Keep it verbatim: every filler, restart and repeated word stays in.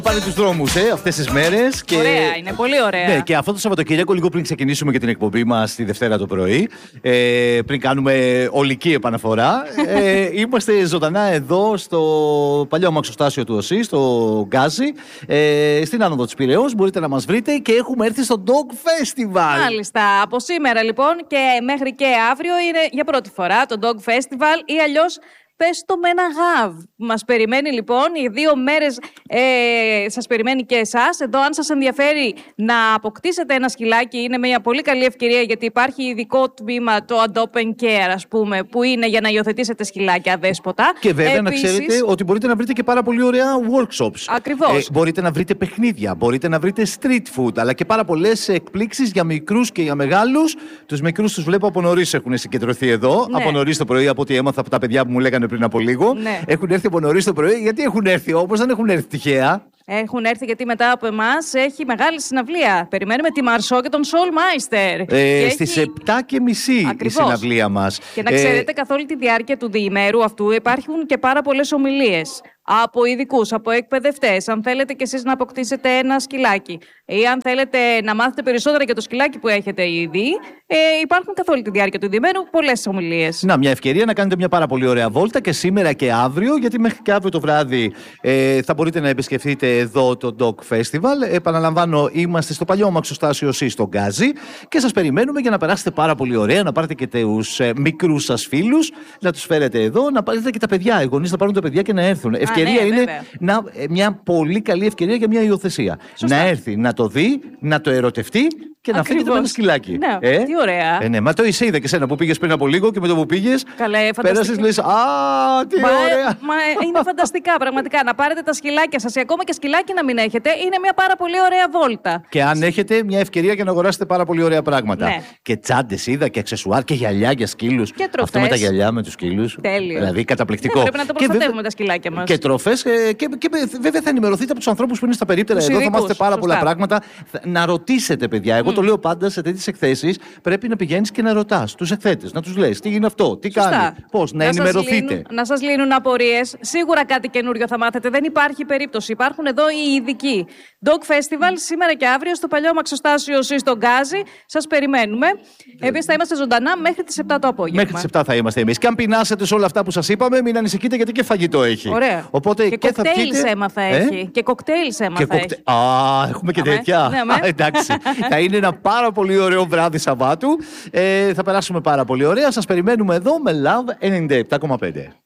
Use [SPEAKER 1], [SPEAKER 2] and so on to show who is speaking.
[SPEAKER 1] Πάνε τους δρόμους ε, αυτές τις μέρες. Και...
[SPEAKER 2] Ωραία, είναι πολύ ωραία.
[SPEAKER 1] Ναι, και αυτό το Σαββατοκύριακο, λίγο πριν ξεκινήσουμε και την εκπομπή μας τη Δευτέρα το πρωί, ε, πριν κάνουμε ολική επαναφορά, ε, είμαστε ζωντανά εδώ στο παλιό αμαξοστάσιο του ΟΣΥ, στο Γκάζι, ε, στην άνοδο της Πειραιώς. Μπορείτε να μας βρείτε και έχουμε έρθει στο Dog Festival.
[SPEAKER 2] Μάλιστα. Από σήμερα λοιπόν και μέχρι και αύριο είναι για πρώτη φορά το Dog Festival ή αλλιώς πες το με ένα γαβ. Μας περιμένει λοιπόν οι δύο μέρες, ε, σας περιμένει και εσάς. Εδώ αν σας ενδιαφέρει να αποκτήσετε ένα σκυλάκι είναι μια πολύ καλή ευκαιρία, γιατί υπάρχει ειδικό τμήμα, το Adopt and Care ας πούμε, που είναι για να υιοθετήσετε σκυλάκια αδέσποτα.
[SPEAKER 1] Και βέβαια
[SPEAKER 2] Επίσης,
[SPEAKER 1] να ξέρετε ότι μπορείτε να βρείτε και πάρα πολύ ωραία workshops.
[SPEAKER 2] Ακριβώς.
[SPEAKER 1] Ε, μπορείτε να βρείτε παιχνίδια, μπορείτε να βρείτε street food, αλλά και πάρα πολλές εκπλήξεις για μικρούς και για μεγάλους. Τους μικρούς τους βλέπω από νωρίς έχουν συγκεντρωθεί εδώ. Ναι. Από νωρίς το πρωί, από ό,τι έμαθα από τα παιδιά που μου λέγανε πριν από λίγο. Ναι. Έχουν έρθει από νωρίς το πρωί. Γιατί έχουν έρθει όμως, δεν έχουν έρθει τυχαία.
[SPEAKER 2] Έχουν έρθει γιατί μετά από εμάς έχει μεγάλη συναυλία. Περιμένουμε τη Μαρσό και τον Soulmeister.
[SPEAKER 1] Ε, στις έχει... επτά και μισή η συναυλία μας.
[SPEAKER 2] Και να ξέρετε, ε... καθ' όλη τη διάρκεια του διημέρου αυτού υπάρχουν και πάρα πολλές ομιλίες. Από ειδικούς, από εκπαιδευτές. Αν θέλετε κι εσείς να αποκτήσετε ένα σκυλάκι ή αν θέλετε να μάθετε περισσότερα για το σκυλάκι που έχετε ήδη, ε, υπάρχουν καθ' όλη τη διάρκεια του διημέρου πολλές ομιλίες.
[SPEAKER 1] Να, μια ευκαιρία να κάνετε μια πάρα πολύ ωραία βόλτα και σήμερα και αύριο, γιατί μέχρι και αύριο το βράδυ ε, θα μπορείτε να επισκεφτείτε εδώ το Dog Festival. Επαναλαμβάνω, είμαστε στο παλιό αμαξοστάσιο ΟΣΥ στο Γκάζι και σας περιμένουμε για να περάσετε πάρα πολύ ωραία, να πάρετε και τους ε, μικρούς σας φίλους, να τους φέρετε εδώ, να πάρετε και τα παιδιά, οι γονείς να πάρουν τα παιδιά και να έρθουν. Ευκαιρία
[SPEAKER 2] ναι,
[SPEAKER 1] είναι να, μια πολύ καλή ευκαιρία για μια υιοθεσία. Σωστά. Να έρθει, να το δει, να το ερωτευτεί και να φύγετε με ένα σκυλάκι.
[SPEAKER 2] Ναι,
[SPEAKER 1] ε?
[SPEAKER 2] τι ωραία.
[SPEAKER 1] Ε, ναι, μα το είσαι είδα και σένα που πήγες πριν από λίγο και με το που πήγες. Πέρασες, λες, α, τι
[SPEAKER 2] μα,
[SPEAKER 1] ωραία.
[SPEAKER 2] Μα είναι φανταστικά, πραγματικά. Να πάρετε τα σκυλάκια σας, ακόμα και σκυλάκι να μην έχετε, είναι μια πάρα πολύ ωραία βόλτα.
[SPEAKER 1] Και αν έχετε, μια ευκαιρία για να αγοράσετε πάρα πολύ ωραία πράγματα.
[SPEAKER 2] Ναι.
[SPEAKER 1] Και τσάντες είδα και αξεσουάρ και γυαλιά για σκύλους.
[SPEAKER 2] Και τροφές.
[SPEAKER 1] Αυτό με τα γυαλιά με τους σκύλους.
[SPEAKER 2] Τέλειο.
[SPEAKER 1] Δηλαδή καταπληκτικό.
[SPEAKER 2] Ναι, πρέπει να τα προστατεύουμε τα σκυλάκια μας.
[SPEAKER 1] Και τροφές. Ε, και, και βέβαια θα ενημερωθείτε από τους ανθρώπους που είναι στα περίπτερα εδώ.
[SPEAKER 2] Ειδικούς,
[SPEAKER 1] θα μάθετε πάρα
[SPEAKER 2] σωστά.
[SPEAKER 1] πολλά πράγματα. Να ρωτήσετε, παιδιά. Εγώ mm. το λέω πάντα σε τέτοιες εκθέσεις. Πρέπει να πηγαίνεις και να ρωτάς τους εκθέτες. Να τους λες τι είναι αυτό, τι
[SPEAKER 2] σωστά.
[SPEAKER 1] κάνει, πώς, να, να ενημερωθείτε.
[SPEAKER 2] Λύνουν, να σας λύνουν απορίες. Σίγουρα κάτι καινούριο θα μάθετε. Δεν υπάρχει περίπτωση. Υπάρχουν εδώ οι ειδικοί. Dog Festival σήμερα και αύριο στο παλιό αμαξοστάσιο ΟΣΥ στο Γκάζι. Σας περιμένουμε. Επίσης θα είμαστε ζωντανά μέχρι τις επτά το απόγευμα.
[SPEAKER 1] Μέχρι τις επτά θα είμαστε εμείς. Και αν πεινάσετε σε όλα αυτά που σας είπαμε, μην ανησυχείτε γιατί και φαγητό έχει.
[SPEAKER 2] Ωραία.
[SPEAKER 1] Οπότε
[SPEAKER 2] και,
[SPEAKER 1] και
[SPEAKER 2] κοκτέιλ
[SPEAKER 1] θα
[SPEAKER 2] έμαθα
[SPEAKER 1] ε?
[SPEAKER 2] έχει. Και κοκτέιλ έμαθα
[SPEAKER 1] και κοκτε... έχει. Α, έχουμε και τέτοια.
[SPEAKER 2] Ναι, ναι.
[SPEAKER 1] Εντάξει. Θα είναι ένα πάρα πολύ ωραίο βράδυ Σαββάτου. Ε, θα περάσουμε πάρα πολύ ωραία. Σας περιμένουμε εδώ με Love ενενήντα επτά κόμμα πέντε.